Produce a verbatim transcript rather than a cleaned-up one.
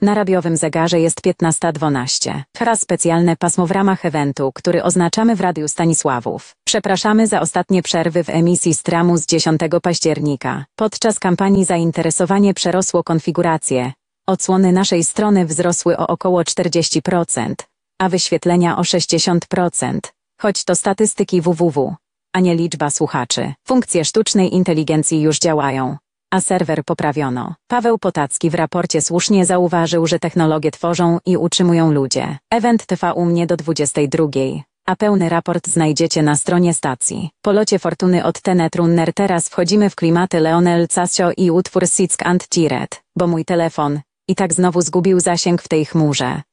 Na radiowym zegarze jest piętnasta dwanaście. Teraz specjalne pasmo w ramach eventu, który oznaczamy w Radiu Stanisławów. Przepraszamy za ostatnie przerwy w emisji z tramu z dziesiątego października. Podczas kampanii zainteresowanie przerosło konfigurację. Odsłony naszej strony wzrosły o około czterdzieści procent, a wyświetlenia o sześćdziesiąt procent. Choć to statystyki www, a nie liczba słuchaczy. Funkcje sztucznej inteligencji już działają, a serwer poprawiono. Paweł Potacki w raporcie słusznie zauważył, że technologie tworzą i utrzymują ludzie. Event trwa u mnie do dwudziestej drugiej, a pełny raport znajdziecie na stronie stacji. Po locie fortuny od Tenet Runner teraz wchodzimy w klimaty Leonel Casio i utwór Sick and Tired, bo mój telefon i tak znowu zgubił zasięg w tej chmurze.